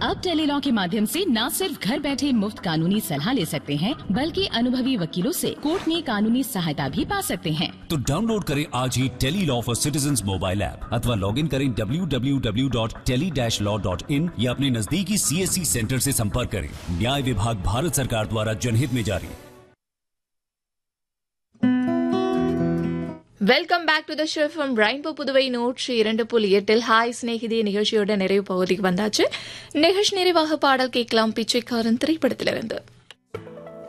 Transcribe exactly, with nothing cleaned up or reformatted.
अब टेलीलॉ के माध्यम से न सिर्फ घर बैठे मुफ्त कानूनी सलाह ले सकते हैं, बल्कि अनुभवी वकीलों से कोर्ट में कानूनी सहायता भी पा सकते हैं। तो डाउनलोड करें आज ही Tele-Law for citizens mobile app अथवा लॉग इन करें W W W dot tele dash law dot in या अपने नजदीकी सी एस सी सेंटर से संपर्क करें। न्याय विभाग भारत सरकार द्वारा जनहित में जारी। Welcome back to the show from rainbow Puduvai நூற்றி இரண்டு புள்ளி எட்டில் ஹாய் ஸ்நேகிதி நிகழ்ச்சியோட நிறைவு பகுதிக்கு வந்தாச்சு. நிகழ்ச்சி நிறைவாக பாடல் கேட்கலாம் பிச்சைக்காரன் திரைப்படத்திலிருந்து.